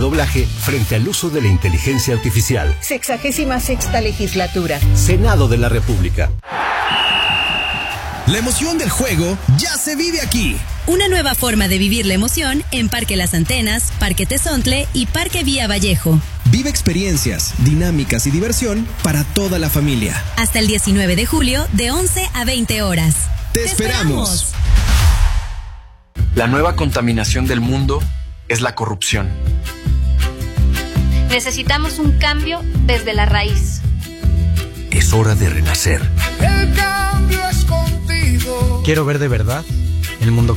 doblaje frente al uso de la inteligencia artificial. 66ª legislatura. Senado de la República. La emoción del juego ya se vive aquí. Una nueva forma de vivir la emoción en Parque Las Antenas, Parque Tezontle y Parque Vía Vallejo. Vive experiencias, dinámicas y diversión para toda la familia. Hasta el 19 de julio de 11 a 20 horas. ¡Te esperamos! La nueva contaminación del mundo es la corrupción. Necesitamos un cambio desde la raíz. Es hora de renacer. El cambio es contigo. Quiero ver de verdad el mundo